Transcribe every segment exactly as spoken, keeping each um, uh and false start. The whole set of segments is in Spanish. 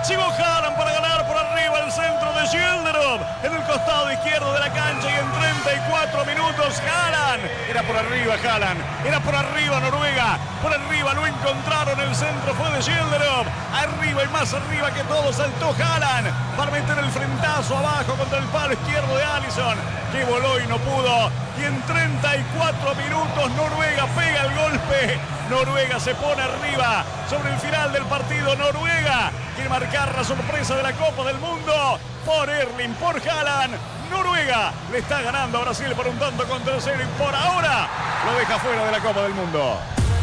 Llegó Haaland para ganar por arriba el centro de Yildirim. En el costado izquierdo de la cancha y en treinta y cuatro minutos Haaland. Era por arriba Haaland. Era por arriba Noruega. Por arriba lo encontraron. El centro fue de Yildirim. Arriba y más arriba que todo saltó Haaland para meter el frentazo abajo contra el palo izquierdo de Alisson, que voló y no pudo. Y en treinta y cuatro minutos Noruega pega el golpe. Noruega se pone arriba sobre el final del partido. Noruega quiere marcar la sorpresa de la Copa del Mundo por Erling, por Haaland. Noruega le está ganando a Brasil por un tanto contra cero y por ahora lo deja fuera de la Copa del Mundo.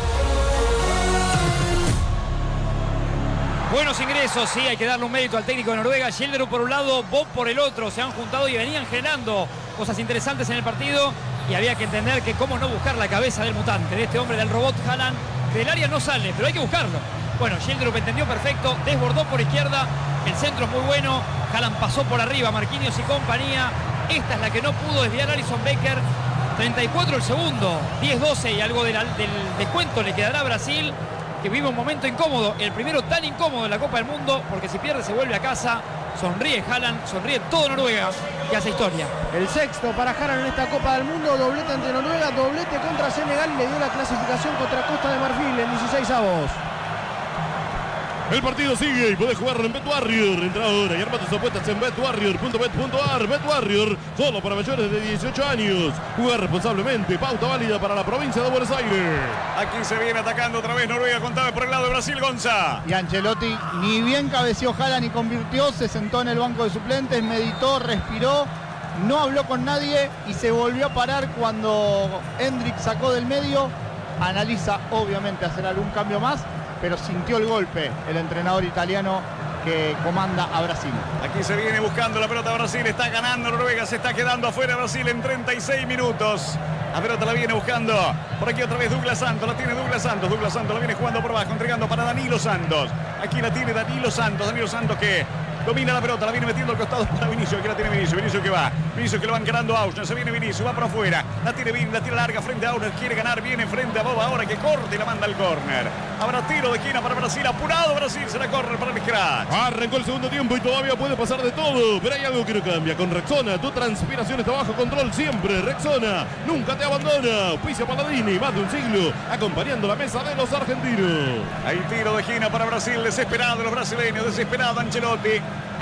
Buenos ingresos, sí, hay que darle un mérito al técnico de Noruega. Yildirim por un lado, Bob por el otro. Se han juntado y venían generando cosas interesantes en el partido. Y había que entender que cómo no buscar la cabeza del mutante, de este hombre, del robot Haaland, que del área no sale, pero hay que buscarlo. Bueno, Yildirim entendió perfecto, desbordó por izquierda, el centro es muy bueno, Haaland pasó por arriba, Marquinhos y compañía. Esta es la que no pudo desviar Alisson Becker. treinta y cuatro el segundo, diez doce y algo de la, del descuento le quedará a Brasil, que vive un momento incómodo, el primero tan incómodo en la Copa del Mundo, porque si pierde se vuelve a casa. Sonríe Haaland, sonríe todo Noruega, que hace historia. El sexto para Haaland en esta Copa del Mundo, doblete ante Noruega, doblete contra Senegal y le dio la clasificación contra Costa de Marfil en dieciséis avos. El partido sigue y podés jugarlo en BetWarrior. Entra ahora y arma tus apuestas en bet warrior punto bet punto a r. BetWarrior, solo para mayores de dieciocho años. Jugar responsablemente, pauta válida para la provincia de Buenos Aires. Aquí se viene atacando otra vez Noruega, contame por el lado de Brasil, Gonza. Y Ancelotti ni bien cabeció Haaland y convirtió, se sentó en el banco de suplentes, meditó, respiró, no habló con nadie y se volvió a parar cuando Hendrik sacó del medio. Analiza obviamente hacer algún cambio más, pero sintió el golpe el entrenador italiano que comanda a Brasil. Aquí se viene buscando la pelota Brasil, está ganando Noruega, se está quedando afuera Brasil en treinta y seis minutos. La pelota la viene buscando, por aquí otra vez Douglas Santos, la tiene Douglas Santos, Douglas Santos la viene jugando por abajo, entregando para Danilo Santos. Aquí la tiene Danilo Santos, Danilo Santos que domina la pelota, la viene metiendo al costado para Vinicius, aquí la tiene Vinicius, Vinicius que va, Vinicius que lo va encarando a Ausner, se viene Vinicius, va para afuera, la tiene bien, la tira larga frente a Ausner, quiere ganar, viene frente a Bob ahora que corta y la manda al córner. Habrá tiro de esquina para Brasil, apurado Brasil, se la corre para el scratch. Arrancó el segundo tiempo y todavía puede pasar de todo, pero hay algo que no cambia. Con Rexona, tu transpiración está bajo control siempre. Rexona, nunca te abandona. Auspicia Paladini, más de un siglo, acompañando la mesa de los argentinos. Hay tiro de esquina para Brasil, desesperado los brasileños, desesperado Ancelotti.